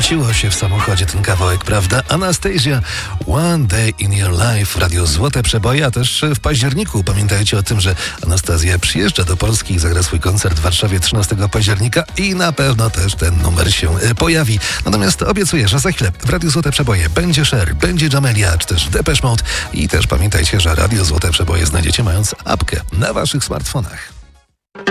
nuciło się w samochodzie ten kawałek, prawda? Anastasia, One Day in Your Life, Radio Złote Przeboje, a też w październiku. Pamiętajcie o tym, że Anastazja przyjeżdża do Polski i zagra swój koncert w Warszawie 13 października i na pewno też ten numer się pojawi. Natomiast obiecuję, że za chwilę w Radio Złote Przeboje będzie Cher, będzie Jamelia, czy też Depeche Mode i też pamiętajcie, że Radio Złote Przeboje znajdziecie mając apkę na waszych smartfonach.